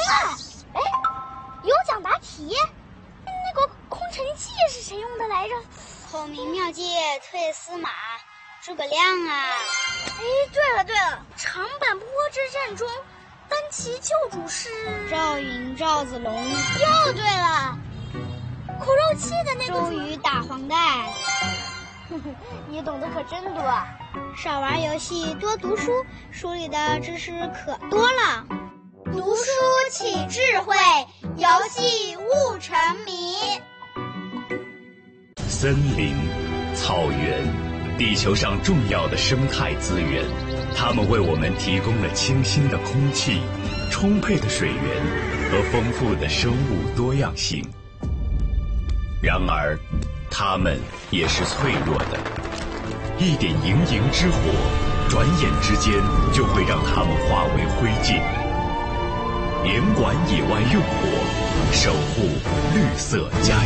了！哎，有奖答题，那个空城计是谁用的来着？ 孔明妙计退司马，诸葛亮啊！ 哎，对了，长坂坡之战中，单骑救主是赵云、赵子龙。 又对了，苦肉计的那个周瑜打黄带。 你懂得可真多。 少玩游戏，多读书，书里的知识可多了。 读书起智慧，游戏悟沉迷。 森林、草原，地球上重要的生态资源，它们为我们提供了清新的空气、充沛的水源和丰富的生物多样性。然而，它们也是脆弱的，一点营营之火，转眼之间就会让它们化为灰烬。严管野外用火，守护绿色家